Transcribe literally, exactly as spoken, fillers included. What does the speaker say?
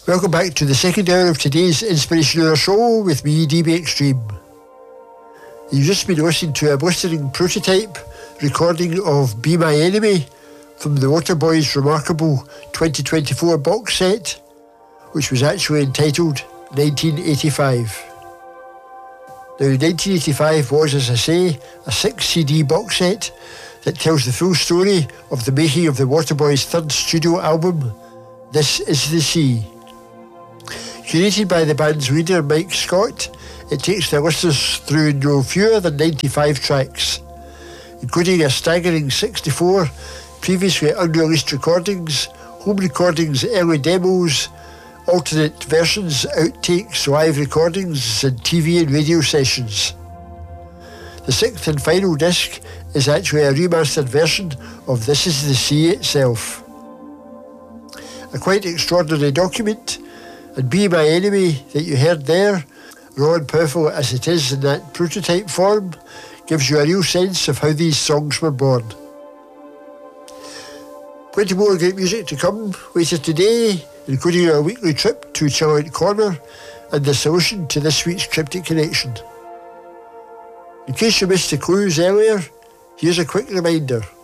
Welcome back to the second hour of today's Inspiration Hour show with me, D B Extreme. You've just been listening to a blistering prototype recording of Be My Enemy from the Waterboys' remarkable twenty twenty-four box set, which was actually entitled nineteen eighty-five. Now, nineteen eighty-five was, as I say, a six C D box set that tells the full story of the making of the Waterboys' third studio album, This Is the Sea. Curated by the band's leader Mike Scott, it takes the listeners through no fewer than ninety-five tracks, including a staggering sixty-four previously unreleased recordings, home recordings, early demos, alternate versions, outtakes, live recordings, and T V and radio sessions. The sixth and final disc is actually a remastered version of This Is the Sea itself. A quite extraordinary document, and Be My Enemy that you heard there, raw and powerful as it is in that prototype form, gives you a real sense of how these songs were born. Plenty more great music to come later today, including our weekly trip to Chill Out Corner and the solution to this week's Cryptic Connection. In case you missed the clues earlier, here's a quick reminder.